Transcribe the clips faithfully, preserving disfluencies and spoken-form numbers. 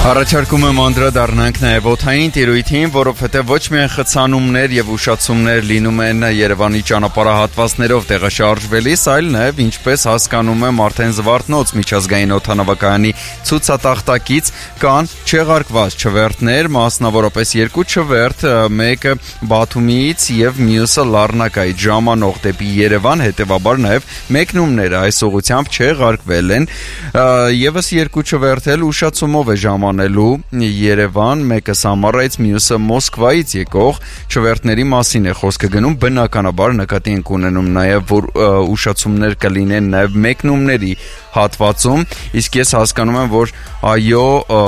Առաջարկում եմ անդրադառնանք նաև օդային տիրույթին, որովհետև ոչ միայն խցանումներ եւ ուշացումներ լինում են Երևանի ճանապարհահատվածներով տեղաշարժվելիս, այլ նաև ինչպես հասկանում եմ արդեն Զվարթնոց միջազգային օդանավակայանի ցուցատախտակից կան չեղարկված չվերթներ, մասնավորապես երկու չվերթ, մեկը Բաթումիից եւ մյուսը Լառնակայից ժամանող դեպի Երևան, հետեւաբար նաև մեկնումները այս ուղղությամբ չեղարկվել են, եւս երկու չվերթ էլ ուշացումով է ժամանելու Երևան, մեկը Սամարայից, մյուսը Մոսկվայից եկող չվերթների մասին է խոսքը գնում, բնականաբար նկատի ենք ունենում նաև, որ ուշացումներ կլինեն նաև մեկնումների հատվածում, իսկ ես հասկանում եմ, որ այո,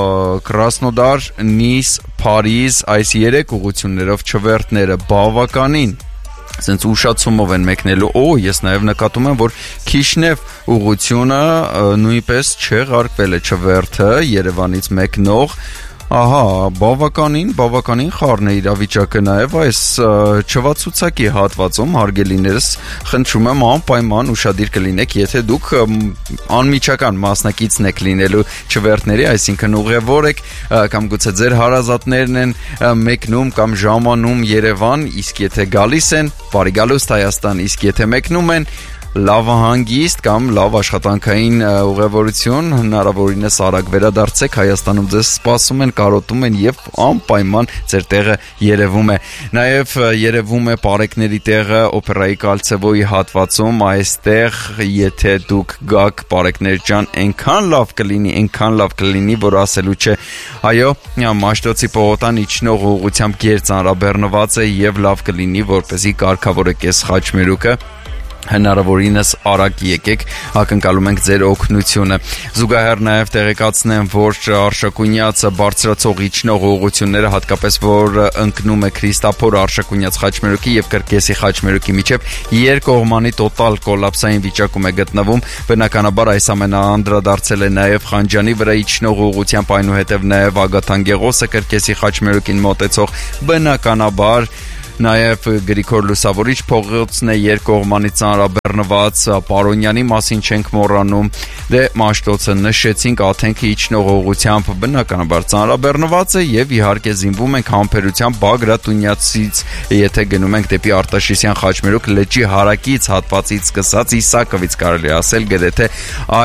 Կրասնոդար, Նիս, Փարիզ, այս երեք ուղղություններով չվերթները բավականին Սենց ուշացումով են մեկնելու, օ, ես նաև նկատում եմ, որ Քիշնև ուղղությունը նույնպես չեղարկվել է չվերթը Երևանից մեկնող, ահա, բավականին, բավականին խառն է իրավիճակը նաև այս չվացուցակի հատվածում, հարգելիներս, խնդրում եմ անպայման ուշադիր կլինեք, եթե դուք անմիջական մասնակիցն եք լինելու չվերթների, այսինքն ուղևոր եք, կամ գուցե ձեր հարազատներն են մեկնում կամ ժամանում Երևան, իսկ եթե գալիս են, բարի գալուստ Հայաստան, իսկ եթե մեկնում են, լավ հանգիստ կամ լավ աշխատանքային ուղևորություն, հնարավորինս արագ վերադարձեք, Հայաստանում ձեզ սպասում են, կարոտում են եւ անպայման ձեր տեղը երևում է։ Նաեւ երևում է Պարեկների տեղը Օպերայի Կալցեվոյի հատվածում, այստեղ եթե դուք գաք Պարեկներ ջան, այնքան լավ կլինի, այնքան լավ կլինի, որ ասելու չէ։ Այո, Մաշտոցի պողոտան իջնող ուղղությամբ գերծանրաբեռնված է եւ լավ կլինի, որպեսզի կարգավորեք այս խաչմերուկը հնարավորինս արագ եկեք, ակնկալում ենք ձեր օգնությունը։ Զուգահեռ նաև տեղեկացնեմ, որ Արշակունյաց բարձրացող իջնող ուղղությունները, հատկապես որ ընկնում է Քրիստափոր Արշակունյաց խաչմերուկի եւ Կրկեսի խաչմերուկի միջև երկկողմանի տոտալ կոլապսային վիճակում է գտնվում։ Բնականաբար այս ամենը անդրադարձել է նաև Խանջանի վրա իջնող ուղղությամբ, այնուհետև նաև Ագաթան Գեղոսը Կրկեսի խաչմերուկին մոտեցող, բնականաբար Նաև Գրիգոր Լուսավորիչ փողոցն է երկկողմանի ծանրաբեռնված, Պարոնյանի մասին չենք մոռանում, դե Մաշտոցը նշեցինք, Աթենքը իջնող ուղղությամբ բնականաբար ծանրաբեռնված է եւ իհարկե զինվում ենք համբերությամբ Բագրատունյացից, եթե գնում ենք դեպի Արտաշեսյան խաչմերուկ լճի հարակից հատվածից սկսած Իսակովից կարելի ասել գրեթե